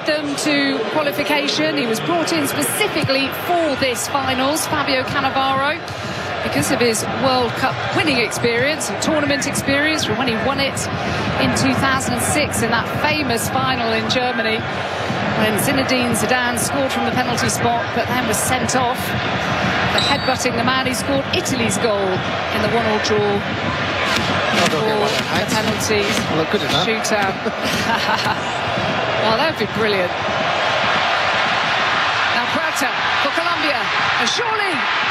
them to qualification. He was brought in specifically for this finals, Fabio Cannavaro, because of his World Cup winning experience and tournament experience from when he won it in 2006 in that famous final in Germany, when Zinedine Zidane scored from the penalty spot but then was sent off for headbutting the man who scored Italy's goal in the 1-1 draw for the penalties shootout. Well, that would be brilliant. Now Puerta for Colombia, and surely